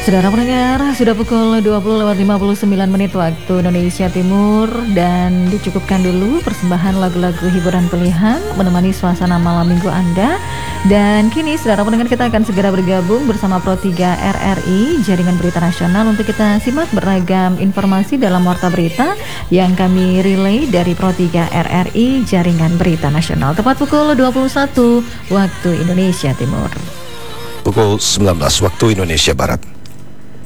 Saudara pendengar, sudah pukul 20:59 waktu Indonesia Timur dan dicukupkan dulu persembahan lagu-lagu hiburan pilihan menemani suasana malam minggu Anda. Dan kini saudara pendengar, kita akan segera bergabung bersama Pro 3 RRI, Jaringan Berita Nasional, untuk kita simak beragam informasi dalam Warta Berita yang kami relay dari Pro 3 RRI, Jaringan Berita Nasional. Tepat pukul 21 waktu Indonesia Timur. Pukul 19 waktu Indonesia Barat.